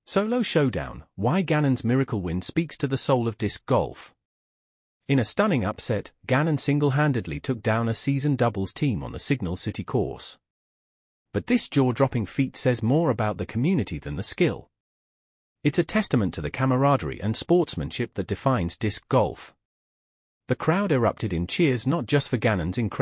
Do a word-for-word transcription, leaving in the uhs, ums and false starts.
Solo Showdown: Why Gannon's miracle win speaks to the soul of disc golf. In a stunning upset, Gannon single-handedly took down a seasoned doubles team on the Signal City course. But this jaw-dropping feat says more about the community than the skill. It's a testament to the camaraderie and sportsmanship that defines disc golf. The crowd erupted in cheers not just for Gannon's incredible